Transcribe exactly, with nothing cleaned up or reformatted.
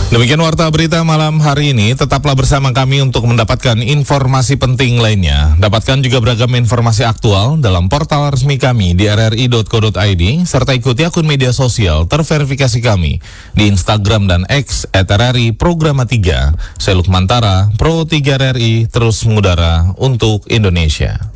Demikian warta berita malam hari ini. Tetaplah bersama kami untuk mendapatkan informasi penting lainnya. Dapatkan juga beragam informasi aktual dalam portal resmi kami di r r i dot co dot i d serta ikuti akun media sosial terverifikasi kami di Instagram dan X et r r i Programa tiga. Saya Lukman Tara, Pro tiga R R I, terus mengudara untuk Indonesia.